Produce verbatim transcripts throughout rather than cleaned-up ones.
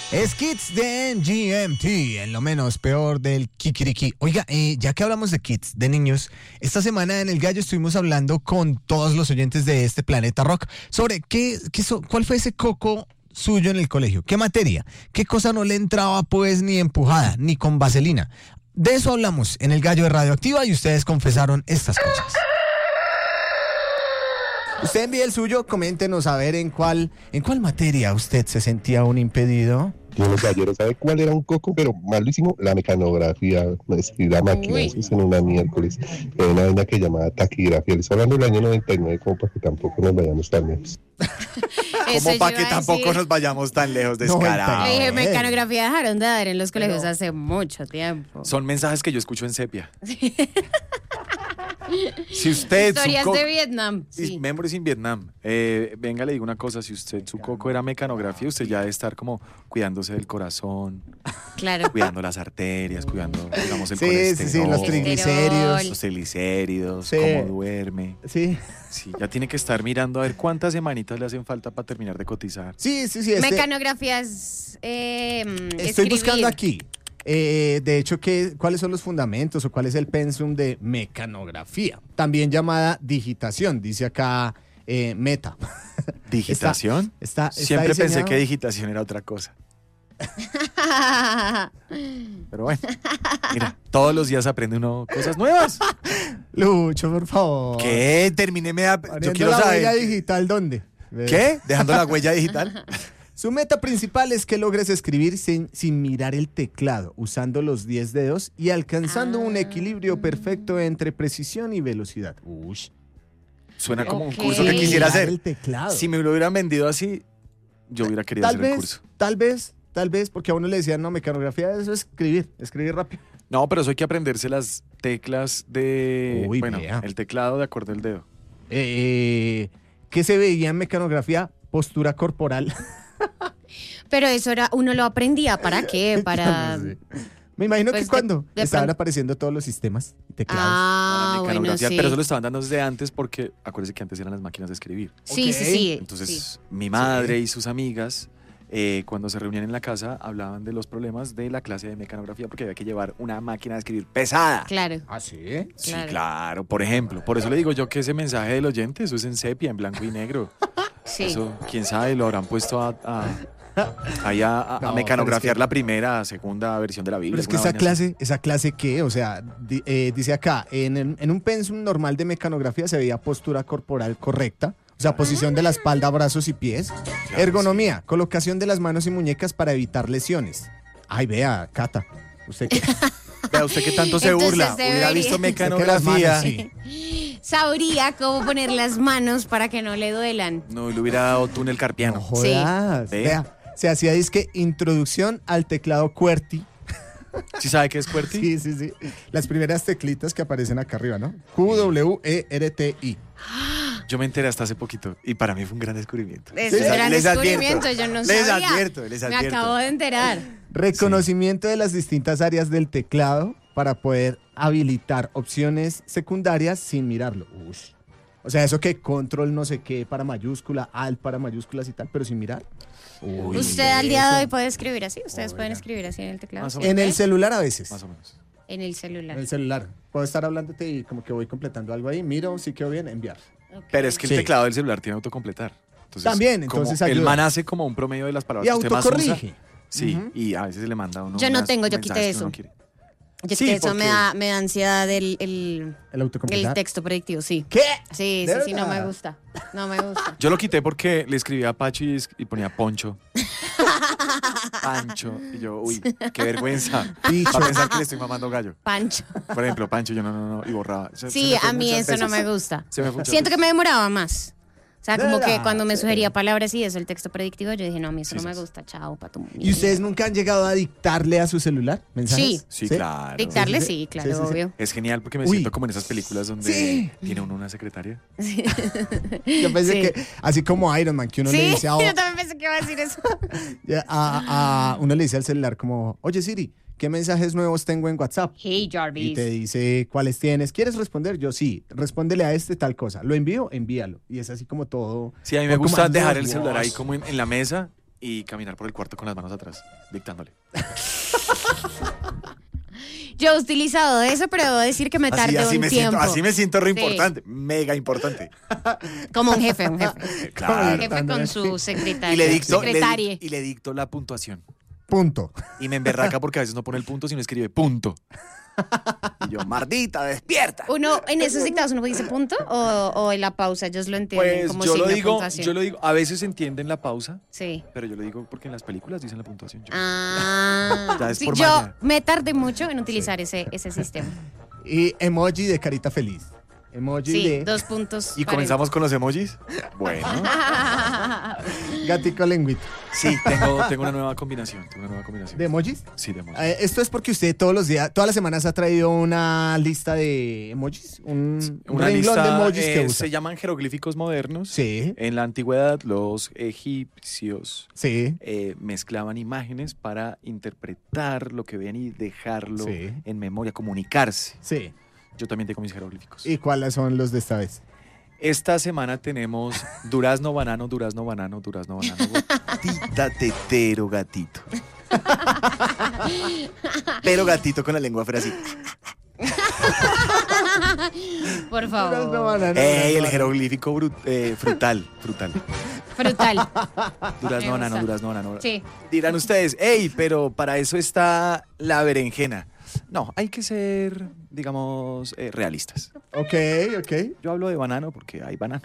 Es Kids de G M T, en lo menos peor del Kikiriki. Oiga, eh, ya que hablamos de kids, de niños, esta semana en El Gallo estuvimos hablando con todos los oyentes de este Planeta Rock sobre qué, qué so, cuál fue ese coco suyo en el colegio, qué materia, qué cosa no le entraba pues ni empujada, ni con vaselina. De eso hablamos en El Gallo de Radioactiva y ustedes confesaron estas cosas. Usted envíe el suyo, coméntenos a ver en cuál, en cuál materia usted se sentía un impedido. Yo los galleros, ¿sabe cuál era un coco? Pero malísimo, la mecanografía, escribir a máquina, eso es en una miércoles. Era una vaina que llamaba taquigrafía. Les hablando del año noventa y nueve, como para que tampoco nos vayamos tan lejos. Como para que tampoco nos vayamos tan lejos, descarado. Le dije, mecanografía dejaron de dar en los colegios Pero... hace mucho tiempo. Son mensajes que yo escucho en sepia. Si usted Historias su co- de Vietnam. Sí. Memories in Vietnam. Eh, venga, le digo una cosa. Si usted, su coco era mecanografía, usted ya debe estar como cuidándose del corazón. Claro. Cuidando las arterias, cuidando, digamos, el sí, colesterol. Sí, sí, los triglicéridos. Los triglicéridos, sí. cómo duerme. Sí. Sí, ya tiene que estar mirando a ver cuántas semanitas le hacen falta para terminar de cotizar. Sí, sí, sí. Este... Mecanografía es eh, Estoy escribir. buscando aquí. Eh, de hecho, ¿qué, ¿cuáles son los fundamentos o cuál es el pensum de mecanografía? También llamada digitación, dice acá eh, Meta. ¿Digitación? Está, está, Siempre está pensé que digitación era otra cosa. Pero bueno, mira, todos los días aprende uno cosas nuevas. Lucho, por favor. ¿Qué? Terminéme a... Yo quiero la saber. huella digital, ¿dónde? ¿Qué? ¿Dejando la huella digital? Su meta principal es que logres escribir sin, sin mirar el teclado, usando los diez dedos y alcanzando ah. un equilibrio perfecto entre precisión y velocidad. Ush. Suena como okay. un curso que quisiera hacer. El teclado. Si me lo hubieran vendido así, yo hubiera querido tal hacer vez, el curso. Tal vez, tal vez, porque a uno le decían, no, mecanografía, eso es escribir, escribir rápido. No, pero eso hay que aprenderse las teclas de... Uy, bueno, vea. el teclado de acorde al dedo. Eh, ¿Qué se veía en mecanografía? Postura corporal. Pero eso era, uno lo aprendía, ¿para qué? Para... No sé. Me imagino pues que cuando de, de estaban pronto... apareciendo todos los sistemas y teclados. Ah, bueno, sí. Pero eso lo estaban dando desde antes porque, acuérdense que antes eran las máquinas de escribir. Sí, okay. sí, sí. Entonces, sí. mi madre sí. y sus amigas, eh, cuando se reunían en la casa, hablaban de los problemas de la clase de mecanografía porque había que llevar una máquina de escribir pesada. Claro. ¿Ah, sí? Sí, claro. claro. Por ejemplo, por eso le digo yo que ese mensaje del oyente, eso es en sepia, en blanco y negro. Sí. Eso, quién sabe, lo habrán puesto a... a Ahí a, a, no, a mecanografiar es que, la primera, segunda versión de la Biblia. Pero es que esa clase, esa clase ¿qué? O sea, di, eh, dice acá, en, el, en un pensum normal de mecanografía se veía postura corporal correcta, o sea, posición de la espalda, brazos y pies, claro, ergonomía, sí. Colocación de las manos y muñecas para evitar lesiones. Ay, vea, Cata, usted que... Vea, usted que tanto se burla, se hubiera visto mecanografía. Sí. Sabría cómo poner las manos para que no le duelan. No, le hubiera dado túnel carpiano. No jodas, sí. Vea. Se hacía disque introducción al teclado QWERTY. ¿Sí sabe qué es QWERTY? Sí, sí, sí. Las primeras teclitas que aparecen acá arriba, ¿no? Q W E R T I. Yo me enteré hasta hace poquito y para mí fue un gran descubrimiento. Es un gran les descubrimiento, advierto, yo no les sabía. Advierto, les advierto. Me acabo de enterar. Reconocimiento sí. de las distintas áreas del teclado para poder habilitar opciones secundarias sin mirarlo. Ush. O sea, eso que control no sé qué para mayúscula, alt para mayúsculas y tal, pero sin mirar. Uy, ¿usted al día de hoy puede escribir así? ¿Ustedes Oiga. pueden escribir así en el teclado? Más o menos. En el celular a veces. Más o menos. En el celular. En el celular. Puedo estar hablándote y como que voy completando algo ahí, miro, si quedó bien, enviar. Okay. Pero es que el sí. teclado del celular tiene autocompletar. Entonces, también, entonces el man hace como un promedio de las palabras y que usted más autocorrige. usa. Sí, uh-huh. y a veces le manda uno. Yo no tengo, yo quité eso. Yo sí, eso me da, me da ansiedad el, el, ¿El, el texto predictivo, sí. ¿Qué? Sí, sí, sí, no me gusta. No me gusta. Yo lo quité porque le escribía a Pacho y, y ponía Poncho. Pancho. Y yo, uy, qué vergüenza. Picho. Para pensar que le estoy mamando gallo. Pancho. Por ejemplo, Pancho, yo no, no, no, y borraba. Se, sí, se a mí eso veces. no me gusta. Se me Siento que me demoraba más. O sea, como que cuando me sugería palabras y eso, el texto predictivo, yo dije, no, a mí eso sí, no sí. me gusta, chao, pato. ¿Y ustedes nunca han llegado a dictarle a su celular mensajes? Sí. Sí, ¿Sí? claro. Dictarle, sí, claro, sí, sí, sí. obvio. Es genial porque me Uy. siento como en esas películas donde sí. tiene uno una secretaria. Sí. Yo pensé sí. que, así como Iron Man, que uno sí, le dice a... yo también pensé que iba a decir eso. a, a, uno le dice al celular como, oye Siri, ¿qué mensajes nuevos tengo en WhatsApp? Hey, Jarvis. Y te dice cuáles tienes. ¿Quieres responder? Yo sí. Respóndele a este tal cosa. ¿Lo envío? Envíalo. Y es así como todo. Sí, a mí me gusta dejar el celular ahí como en, en la mesa y caminar por el cuarto con las manos atrás, dictándole. Yo he utilizado eso, pero debo decir que me tardé así, así un me tiempo. Siento, así me siento re Sí. importante, mega importante. Como un jefe, un jefe. Claro. Un jefe con su secretaria. Y le dicto, le, secretaria. dic- y le dicto la puntuación. Punto. Y me emberraca porque a veces no pone el punto, sino escribe punto. Y yo, Mardita, despierta. Uno, en esos dictados, ¿uno dice punto o, o en la pausa? Ellos lo entienden Pues como yo signo lo de digo, puntuación. yo lo digo, a veces entienden la pausa, Sí. pero yo lo digo porque en las películas dicen la puntuación. Yo- Ah, Ya es sí, por yo maña. me tardé mucho en utilizar ese, ese sistema. Y emoji de carita feliz. Emoji Sí, de dos puntos. ¿Y comenzamos con los emojis? Bueno. gatico lengüita. Sí, tengo, tengo una nueva combinación. Tengo una nueva combinación. ¿De emojis? Sí, de emojis. Eh, esto es porque usted todos los días, todas las semanas ha traído una lista de emojis, un, un Una renglón lista, de emojis que eh, usa. se llaman jeroglíficos modernos. Sí, En la antigüedad, los egipcios sí. eh, mezclaban imágenes para interpretar lo que ven y dejarlo Sí. en memoria, comunicarse. Sí. Yo también tengo mis jeroglíficos. ¿Y cuáles son los de esta vez? Esta semana tenemos durazno, banano, durazno, banano, durazno, banano, gatita, tetero, gatito. Pero gatito con la lengua afuera así. Por Durazno, favor. banano, ¡Ey! durazno, El banano. jeroglífico brut- eh, frutal, frutal. Frutal. Durazno, Me banano, gusta. durazno, banano. Sí. Dirán ustedes, ¡ey! Pero para eso está la berenjena. No, hay que ser, digamos, eh, realistas. Ok, ok. Yo hablo de banano porque hay banano.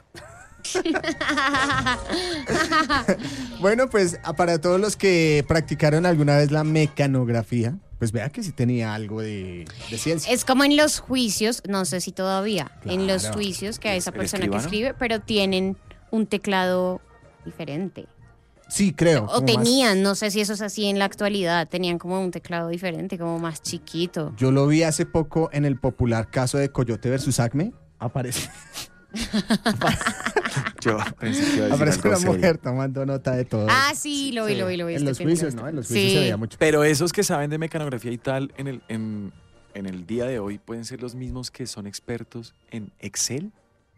Bueno, pues ah, para todos los que practicaron alguna vez la mecanografía, pues vea que sí tenía algo de, de ciencia. Es como en los juicios, no sé si todavía, en los Claro. juicios que hay esa ¿El persona que escribano? escribe, pero tienen un teclado diferente. Sí, creo. O como más- tenían, no sé si eso es así en la actualidad, tenían como un teclado diferente, como más chiquito. Yo lo vi hace poco en el popular caso de Coyote versus Acme. Aparece, Yo pensé que iba a decir aparece algo una serio. mujer tomando nota de todo. Ah, sí, lo vi, lo vi, lo vi. En este los fin de juicios, semana. ¿no? En los juicios Sí. se veía mucho. Pero esos que saben de mecanografía y tal, en el, en, en el día de hoy, pueden ser los mismos que son expertos en Excel.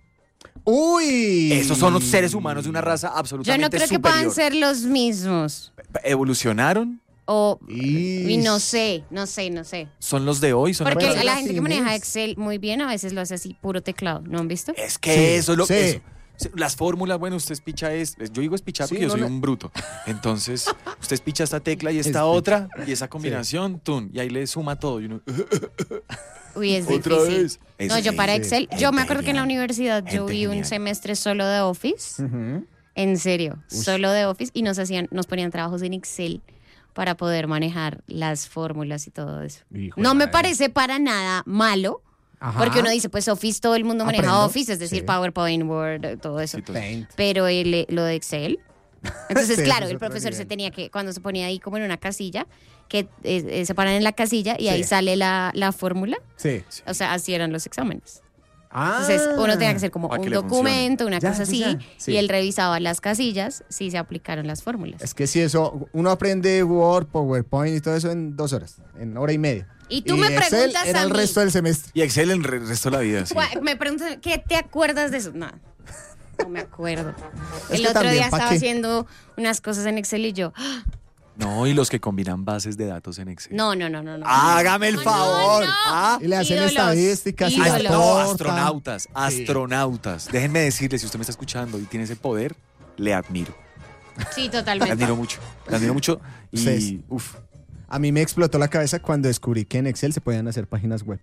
¡Uy! Esos son los seres humanos de una raza Yo absolutamente no creo que superior. puedan ser los mismos. Evolucionaron, O, Y... y no sé, no sé, no sé. son los de hoy. Son Porque Puede aquellos- ser la así, gente que ¿no? maneja Excel muy bien a veces lo hace así, puro teclado, ¿no han visto? Es que Sí, eso es lo sí. eso. Las fórmulas, bueno, usted espicha es, yo digo espichar Sí, porque yo no soy le- un bruto. Entonces, usted espicha esta tecla y esta Espicha. otra, y esa combinación, tun, y ahí le suma todo. Y uno, Uy, es otra difícil. vez. No, Es- yo para sí. Excel, yo Gente me acuerdo que en la genial. universidad yo Gente vi un genial. semestre solo de Office, Ujú. en serio, Ush. solo de Office, y nos hacían, nos ponían trabajos en Excel para poder manejar las fórmulas y todo eso. Hijo de No me madre. parece para nada malo, Ajá. porque uno dice, pues Office, todo el mundo maneja Aprendo. Office, es decir, Sí. PowerPoint, Word, todo eso. Sí, todo. Paint. Pero el- lo de Excel. Entonces, Sí, claro, eso es el otro profesor se nivel. tenía que, cuando se ponía ahí como en una casilla, que eh, eh, se paran en la casilla y ahí Sí. sale la, la fórmula. Sí. O sea, así eran los exámenes. Ah. Entonces, uno tenía que hacer como Para que un le documento, una Ya, cosa ya, así, ya. Sí. y él revisaba las casillas si se aplicaron las fórmulas. Es que si eso, uno aprende Word, PowerPoint y todo eso en dos horas, en hora y media. Y tú me Excel preguntas era a el mí. resto del semestre. Y Excel el re- resto de la vida, sí. Gua- Me preguntan, ¿qué te acuerdas de eso? No, no me acuerdo. Es El que otro también, día ¿pa' estaba qué? haciendo unas cosas en Excel y yo, ¡ah! No, y los que combinan bases de datos en Excel. no, no, no, no. no. Hágame el No, favor. no, no. Ah. Y le hacen Ídolos, estadísticas y Ah, las ídolos. no, cortan. astronautas, astronautas. Déjenme decirle, si usted me está escuchando y tiene ese poder, le admiro. Sí, Le totalmente. admiro mucho. Le admiro mucho. Y, Ustedes. uff, A mí me explotó la cabeza cuando descubrí que en Excel se podían hacer páginas web.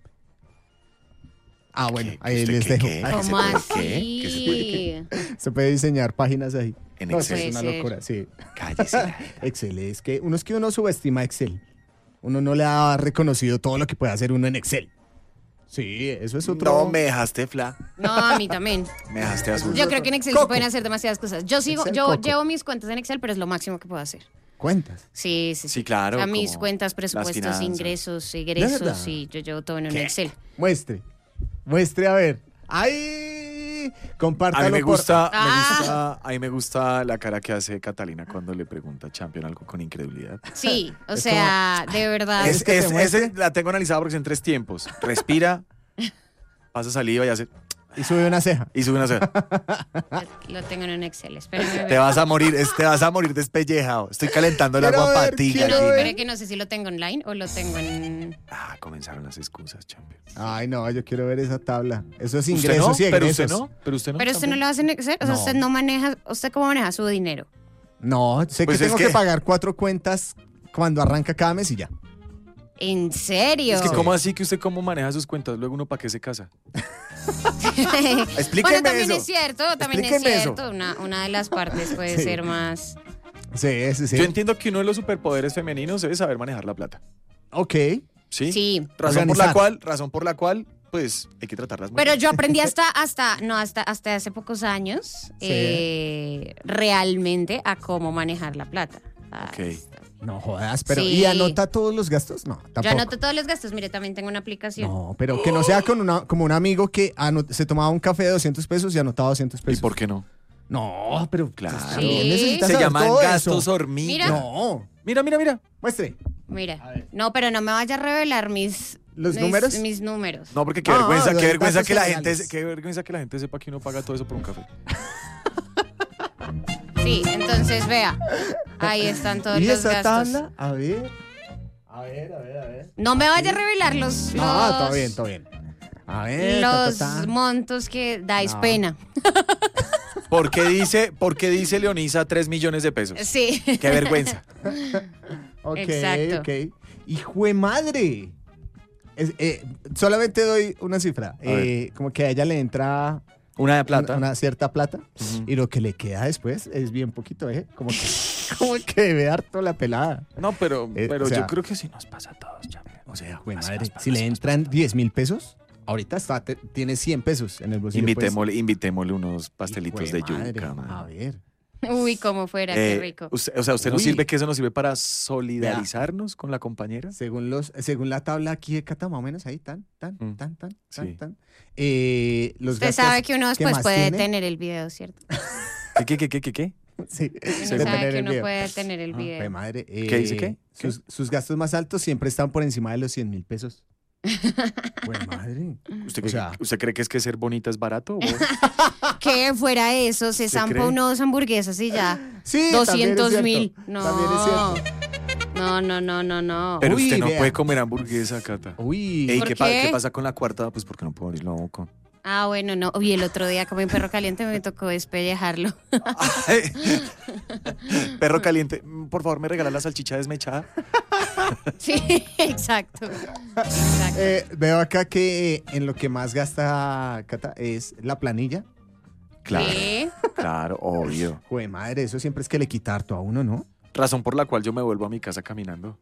Ah, bueno, ¿Qué? ahí ¿Usted les qué, dejo. qué? Ay, ¿Se ¿Cómo puede así? qué? ¿Qué se puede Se puede diseñar páginas ahí. En No, Excel. eso es una Puede ser. locura, sí. cállese. Excel es que uno es que uno subestima Excel. Uno no le ha reconocido todo lo que puede hacer uno en Excel. Sí, eso es otro. No, me dejaste fla. No, a mí también. Me dejaste azul. Yo creo que en Excel Coco. se pueden hacer demasiadas cosas. Yo sigo, Excel, yo Coco. llevo mis cuentas en Excel, pero es lo máximo que puedo hacer. Cuentas. Sí, sí, sí. Sí, claro, O sea, mis como cuentas, las presupuestos, finanzas. ingresos, ¿De egresos, verdad? sí, yo llevo todo en un ¿Qué? Excel. Muestre. Muestre a ver. ¡Ay! Compártalo A mí me por- gusta, me Ah. gusta, a mí me gusta la cara que hace Catalina cuando le pregunta a Champion algo con incredulidad. Sí, o Es sea, de verdad. Es, que te es- muestre? ese la tengo analizada porque son tres tiempos. Respira, pasa saliva y hace. Y sube una ceja. Y sube una ceja. Lo tengo en un Excel, espérame. Te vas a morir, es- te vas a morir despellejado. Estoy calentando el Quiero agua ver, para ti, quiero No, gallina. espera que no sé si lo tengo online o lo tengo en... Ah, comenzaron las excusas, champion. Ay, no, yo quiero ver esa tabla. Eso es ¿Usted ingresos no? y Pero egresos. usted no. Pero usted no. Pero usted no champion. lo hace en Excel, o sea, No. usted no maneja, ¿usted cómo maneja su dinero? No, sé Pues que es tengo que... que- pagar cuatro cuentas cuando arranca cada mes y ya. ¿En serio? Es que, Sí. ¿cómo así que usted cómo maneja sus cuentas? Luego uno, ¿para qué se casa? Explíqueme Bueno, también eso. es cierto, también es Explíqueme eso. cierto. Una, una de las partes puede Sí. ser más... Sí, sí, sí. Yo entiendo que uno de los superpoderes femeninos es saber manejar la plata. Ok. ¿Sí? Sí. Razón por Organizar. la cual, razón por la cual, pues, hay que tratarlas muy Pero bien. yo aprendí hasta, hasta, no, hasta, hasta hace pocos años Sí. eh, realmente a cómo manejar la plata. Ah, Ok. No jodas, pero Sí. ¿y anota todos los gastos? No, tampoco. Yo anoto todos los gastos, mire, también tengo una aplicación. No, pero que no sea con una, como un amigo que ano- se tomaba un café de doscientos pesos y anotaba doscientos ¿Y pesos. por qué no? No, pero Claro. también Sí. necesitas Se saber llaman todo gastos eso. hormiga. Mira. No, Mira, mira, mira. muestre. Mira, no, pero no me vaya a revelar mis... ¿Los mis- números? Mis números. No, porque qué Ah, vergüenza, los qué vergüenza datos que la generales. gente, qué vergüenza que la gente sepa que uno paga todo eso por un café. Sí, entonces vea, ahí están todos ¿Y los esa gastos. tabla? A ver. A ver, a ver, a ver. No me vaya a revelar los, los, Ah, todo bien, todo bien. A ver. ta, los ta, ta. montos que dais No. pena. ¿Por qué dice, por qué dice Leonisa tres millones de pesos? Sí. Qué vergüenza. Ok, Exacto. ok. ¡Hijo de madre! Es- eh, solamente doy una cifra. Eh, como que a ella le entra Una de plata. una, una cierta plata Ujú. y lo que le queda después es bien poquito, ¿eh? Como que, como que debe harto la pelada. No, pero, Eh, pero o sea- yo creo que sí nos pasa a todos, champion. O sea, Güey, así madre, nos pasa, si le así nos entran pasa. diez mil pesos, ahorita está, te- tiene cien pesos en el bolsillo. pues. Invitémosle, invitémosle unos pastelitos Hijo de madre, yuca, man. A ver. Uy, cómo fuera, Eh, qué rico. usted- o sea, ¿usted nos Uy. sirve que eso nos sirve para solidarizarnos con la compañera? Según los, según la tabla aquí de Cata, más o menos ahí, tan, tan, Mm. tan, tan, Sí. tan, tan. Eh, los Usted gastos sabe que uno después más puede tiene- tener el video, ¿cierto? ¿Qué, qué, qué, qué, qué? Sí, Uno de sabe tener que el uno video. puede tener el Ah, video. jue madre, eh, ¿Qué dice qué? ¿Qué? Sus, sus gastos más altos siempre están por encima de los cien mil pesos. Jue madre. ¿Usted, O cree- sea- ¿Usted cree que es que ser bonita es barato? o- Que fuera eso, se ¿Usted zampa cree? unos hamburguesas y ya. Sí, doscientos también es mil. cierto, No. También es cierto. No, no, no, no, no. Pero Uy, usted no vea. puede comer hamburguesa, Cata. Uy, Ey, ¿Por ¿qué, pa- qué? qué pasa con la cuarta? Pues porque no puedo abrir la boca. Ah, bueno, no. Y el otro día comí un perro caliente me tocó despellejarlo. Perro caliente, mm, por favor, ¿me regala la salchicha desmechada? Sí, exacto. Exacto. eh, veo acá que en lo que más gasta Cata es la planilla. Claro, Sí. claro, obvio. Jue madre, eso siempre es que le quita harto a uno, ¿no? Razón por la cual yo me vuelvo a mi casa caminando.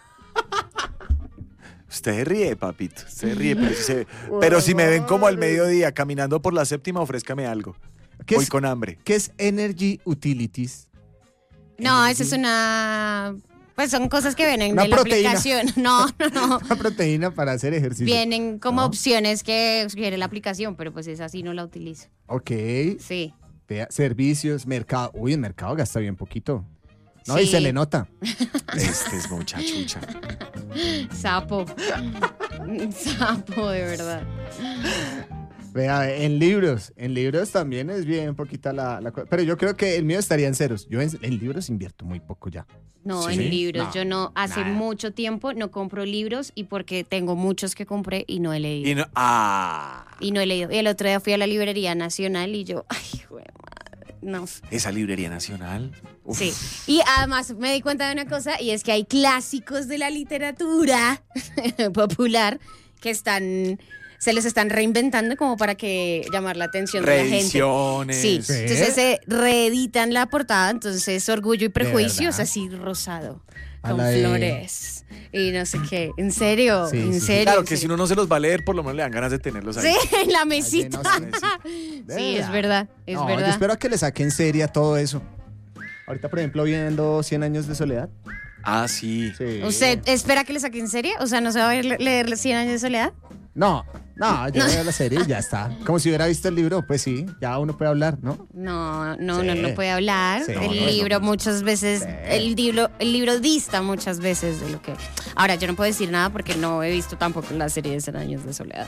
Usted ríe, papito. Usted ríe, pero si, se- pero si me ven como al mediodía caminando por la séptima, ofrézcame algo. ¿Qué Voy es, con hambre. ¿Qué es Energy Utilities? No, eso es una. Pues son cosas que vienen Una de la proteína. aplicación. No, no, no. Una proteína para hacer ejercicio. Vienen como ¿No? opciones que sugiere la aplicación, pero pues esa sí no la utilizo. Ok. Sí. Vea, servicios, mercado. Uy, el mercado gasta bien poquito. No, y Sí. se le nota. Este es muchachucha. Sapo. Sapo, de verdad. Vea, en libros. En libros también es bien poquita la, la co- Pero yo creo que el mío estaría en ceros. Yo en, en libros invierto muy poco ya. No, ¿Sí? en libros. No, Yo no, hace nada. mucho tiempo no compro libros y porque tengo muchos que compré y no he leído. Y no, ah, Y no he leído. Y el otro día fui a la librería nacional y yo, ay, güey, madre, no. esa librería nacional. Uf. Sí. Y además me di cuenta de una cosa y es que hay clásicos de la literatura popular que están, se les están reinventando como para que llamar la atención de la gente. Reediciones. Sí. Sí. Entonces se reeditan la portada, entonces Orgullo y Prejuicio es verdad? así rosado, A con la de- flores y no sé qué. ¿En serio? Sí, ¿En sí, sí. serio? Claro ¿En que si serio? uno no se los va a leer, por lo menos le dan ganas de tenerlos ahí. Sí, en la mesita. no Sí, Vea. es verdad, es no, yo verdad. espero a que le saquen seria todo eso. Ahorita, por ejemplo, viendo cien años de soledad. Ah, sí. Sí. ¿Usted espera que le saquen serie? O sea, ¿no se va a ver- leer Cien años de soledad? No, no, yo veo la serie y ya está. Como si hubiera visto el libro, pues sí, ya uno puede hablar, ¿no? No, no, Sí. no, no puede hablar. Sí. el No, no, libro no. muchas veces, Sí. el libro, el libro dista muchas veces de lo que. Ahora, yo no puedo decir nada porque no he visto tampoco la serie de Cien años de soledad.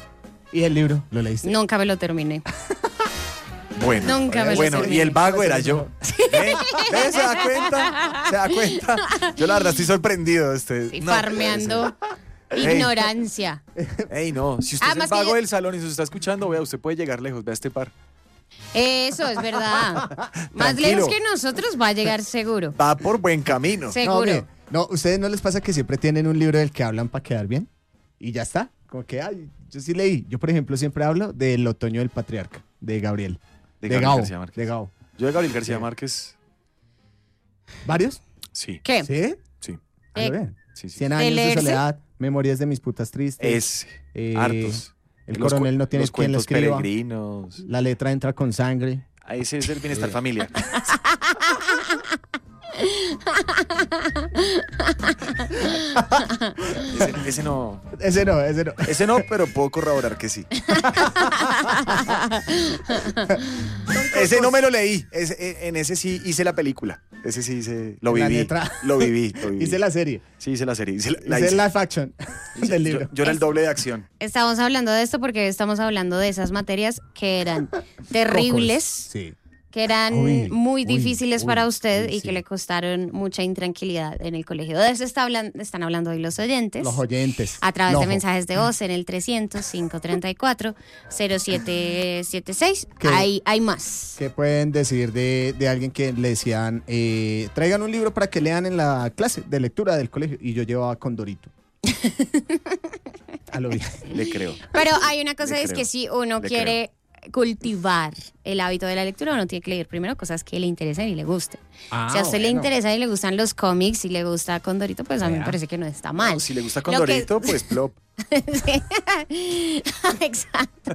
¿Y el libro? ¿Lo leíste? Nunca me lo terminé. Bueno, Nunca me lo bueno, terminé. y el vago era yo. ¿Ve? ¿Ve? ¿Se da cuenta? ¿Se da cuenta? Yo la verdad estoy sorprendido. Este, Sí, no, farmeando Ey. ignorancia. Ey, no, si usted Además es el que vago yo- del salón y se está escuchando, vea, usted puede llegar lejos, vea este par. Eso es verdad. Más Tranquilo. lejos que nosotros va a llegar seguro. Va por buen camino. Seguro. No, mire, no, ¿ustedes no les pasa que siempre tienen un libro del que hablan para quedar bien? Y ya está. Como que, ay, yo sí leí. Yo, por ejemplo, siempre hablo del Otoño del Patriarca, de Gabriel. De De, Gabriel Gao. García Márquez. De Gao. Yo de Gabriel García Sí. Márquez, ¿Varios? sí, ¿Qué? ¿Sí? sí, Ah, lo Eh, ven. sí, sí. Cien ¿De años de leerse? soledad, Memorias de mis putas tristes. Es eh, hartos. El Los coronel cu- no tiene los quien le cuentos escriba. peregrinos. La letra entra con sangre. Ah, ese es el bienestar Sí. familiar. ese, ese no, Ese no, ese no. ese no, pero puedo corroborar que sí. Ese no me lo leí. Ese- eh, en ese sí hice la película. Ese sí hice, lo La viví. letra. Lo viví, lo viví. Hice la serie. Sí, hice la serie. Hice la, la Hice hice. el live action Hice- del yo- libro. Yo, era el doble de acción. Estamos hablando de esto porque estamos hablando de esas materias que eran terribles, Sí. que eran Uy, muy uy, difíciles uy, para usted uy, y sí. que le costaron mucha intranquilidad en el colegio. De eso está hablan- están hablando hoy los oyentes. Los oyentes. A través Lojo. de mensajes de voz en el trescientos, quinientos treinta y cuatro, cero siete siete seis. ¿Qué? Hay, hay más. ¿Qué pueden decir de, de alguien que le decían, eh, traigan un libro para que lean en la clase de lectura del colegio? Y yo llevaba Condorito. A lo bien. Le creo. Pero hay una cosa, Le es creo. que si uno Le quiere cultivar el hábito de la lectura, uno tiene que leer primero cosas que le interesen y le gusten. si a usted le interesa y le gustan los cómics y le gusta Condorito, pues a mí me Vea. parece que no está mal. No, si le gusta Lo que- Condorito, pues plop. Sí. Exacto.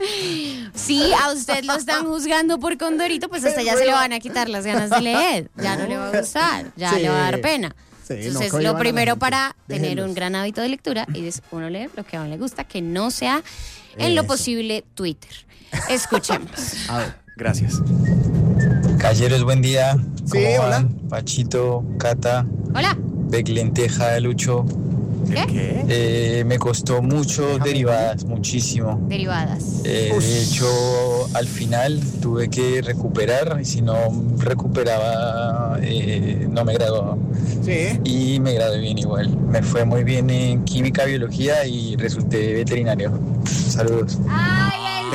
Si a usted lo están juzgando por Condorito, pues hasta ya se le van a quitar las ganas de leer. Ya no le va a gustar, ya Sí. le va a dar pena. Sí, no Entonces, cohiban a lo la primero gente. para tener Déjenlos. un gran hábito de lectura es uno leer lo que a uno le gusta, que no sea en lo Eso. posible Twitter. Escuchemos. A ver. Gracias. Calleros, buen día. Sí, ¿Cómo hola. van? Pachito, Cata, Hola. Bec Lenteja, Lucho. ¿Qué? ¿Qué? Eh, me costó mucho Déjame derivadas, muchísimo. Derivadas. Eh, de hecho, al final tuve que recuperar y si no recuperaba, eh, no me graduaba. Sí. Y me gradué bien igual. Me fue muy bien en química, biología y resulté veterinario. Saludos. ¡Ay, el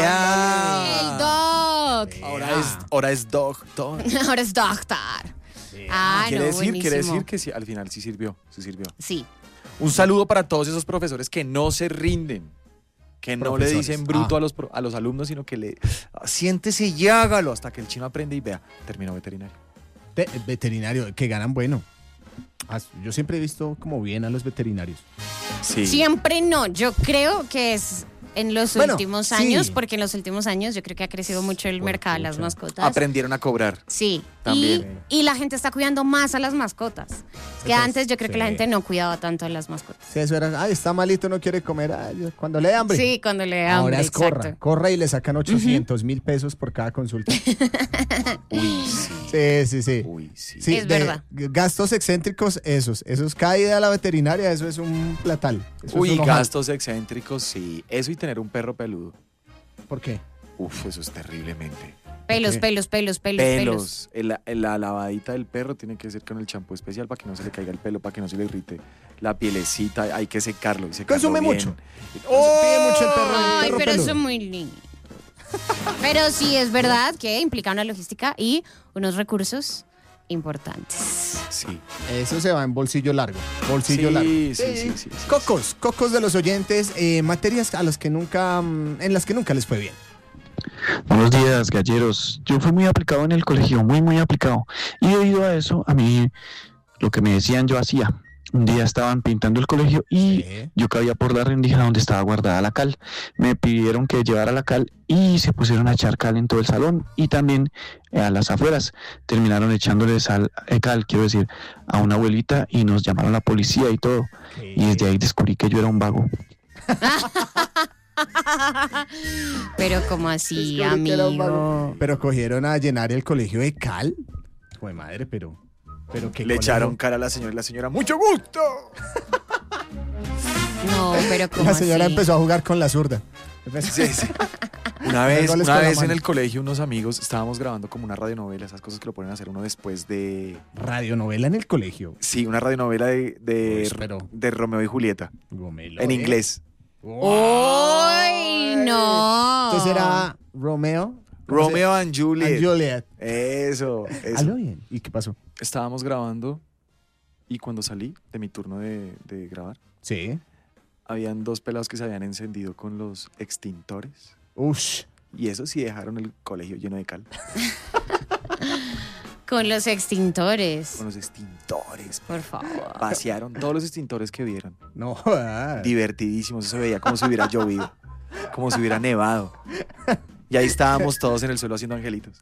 Vea. El dog. Ahora es, ahora es dog, dog. Ahora es doctor. Ah, quiere no, decir, quiere buenísimo. decir que sí, al final sí sirvió, sí sirvió. Sí. Un saludo para todos esos profesores que no se rinden, que no le Profesores. dicen bruto Ah. a, los, pro- a los alumnos, sino que le ah, siéntese y hágalo hasta que el chino aprende y vea, terminó veterinario. Te- veterinario, que ganan bueno. Ah, yo siempre he visto como bien a los veterinarios. Sí. Siempre no. Yo creo que es en los Bueno, últimos sí. años, porque en los últimos años yo creo que ha crecido mucho el Pues, mercado de las pucha. mascotas. Aprendieron a cobrar. Sí, También. Y, y la gente está cuidando más a las mascotas. Es que Eso es- antes yo creo que la sí. gente no cuidaba tanto a las mascotas. Si eso era, ay, está malito, no quiere comer. Ay, cuando le dé hambre. Sí, cuando le da hambre, Ahora es corra. exacto. Corra y le sacan ochocientos mil pesos por cada consulta. Uy, sí. Sí, sí, sí. Uy, sí. Sí, Es de verdad. gastos excéntricos, esos. Esos caída a la veterinaria, eso es un platal. Eso Uy, es un ojal. gastos excéntricos, sí. Eso y tener un perro peludo. ¿Por qué? Uf, eso es terriblemente. Pelos, ¿Qué? pelos, pelos, pelos, pelos. Pelos. El- el- la lavadita del perro tiene que ser con el champú especial para que no se le caiga el pelo, para que no se le irrite la pielecita. Hay que secarlo y secarlo Consume bien. mucho. Pide mucho el perro. el Ay, perro pero peludo. eso es muy lindo. Pero sí es verdad que implica una logística y unos recursos importantes. Sí. Eso se va en bolsillo largo. Bolsillo Sí, largo. sí, sí, sí, sí, sí. Cocos, cocos de los oyentes, eh, materias a las que nunca, mm, en las que nunca les fue bien. Buenos días, galleros. Yo fui muy aplicado en el colegio, muy, muy aplicado. Y debido a eso, a mí, lo que me decían yo hacía. Un día estaban pintando el colegio y Sí. yo cabía por la rendija donde estaba guardada la cal. Me pidieron que llevara la cal y se pusieron a echar cal en todo el salón y también eh, a las afueras. Terminaron echándole sal, eh, cal, quiero decir, a una abuelita y nos llamaron a la policía y todo. Y desde ahí descubrí que yo era un vago. Pero como así, Descubrí que era un amigo. Pero cogieron a llenar el colegio de cal. Joder, madre, pero. pero qué Le colegio. echaron cara a la señora y la señora, ¡mucho gusto! No, pero como La señora así. empezó a jugar con la zurda. Sí, sí. Una vez, Goles una con la vez en mano. el colegio, unos amigos estábamos grabando como una radionovela, esas cosas que lo ponen a hacer uno después de. Radionovela en el colegio. Sí, una radionovela de, de, Uy, pero- de Romeo y Julieta. Gomelo, En ¿eh? inglés. ¡Uy, no! Entonces era Romeo. ¿cómo se- Romeo and Juliet. and Juliet. Eso, eso. Hazlo bien. ¿Y qué pasó? Estábamos grabando y cuando salí de mi turno de, de grabar, Sí. habían dos pelados que se habían encendido con los extintores. Ush. Y eso sí dejaron el colegio lleno de cal. Con los extintores. Con los extintores. Por favor. Vaciaron todos los extintores que vieron. No jodas. Divertidísimos. Eso se veía como si hubiera llovido. Como si hubiera nevado. Y ahí estábamos todos en el suelo haciendo angelitos.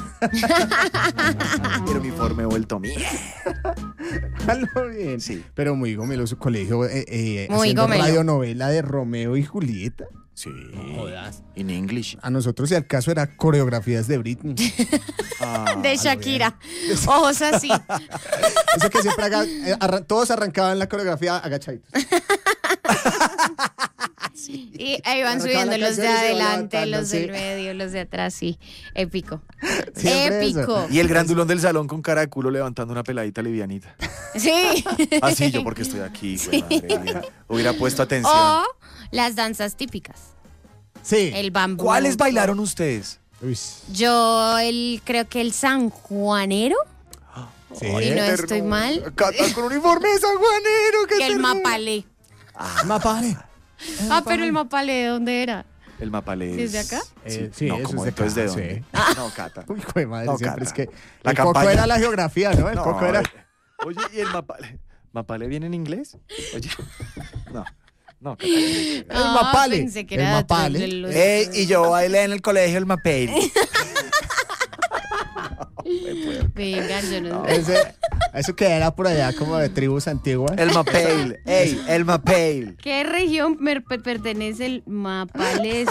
El uniforme vuelto mierda. Hazlo bien. Sí. Pero muy gomelo su colegio. Eh, eh, Muy haciendo gomelo. radionovela de Romeo y Julieta. Sí. No jodas. In English. A nosotros, si al caso, era coreografías de Britney. Ah, De Shakira. Ojos así. Eso que siempre haga, eh, arran- todos arrancaban la coreografía agachaditos. Y ahí van Arrancaban subiendo la los de canción y se iban adelante, levantando, los sí. del medio, los de atrás, sí. Épico. Siempre Épico. y el grandulón del salón con cara de culo levantando una peladita livianita. Sí. Así yo porque estoy aquí. güey, madre mía. Hubiera puesto atención. O las danzas típicas. Sí. El bambú. ¿Cuáles bailaron ustedes? Uy, Yo el, creo que el sanjuanero. sí. Y no estoy mal. Cata con uniforme de sanjuanero. Que el mapalé. Mapale. Ah, pero el mapalé, ¿de dónde era? El mapalé. ¿Sí es de acá? Eh, sí, no, eso como es de entonces de acá, dónde. sí. No, Cata. Uy, hijo de madre, No, siempre Cata. es que La el coco campaña. era la geografía, ¿no? El No, coco era... eh, Oye, ¿y el mapale? ¿Mapale viene en inglés? Oye. No. No, Cata. El Ah, mapale. Pensé que El era mapale. de los- Ey, y yo bailé en el colegio el mapel. Venga, yo no. Ese- eso que era por allá como de tribus antiguas. El mapel. Ey, el mapel. ¿Qué región mer- pertenece el mapalé?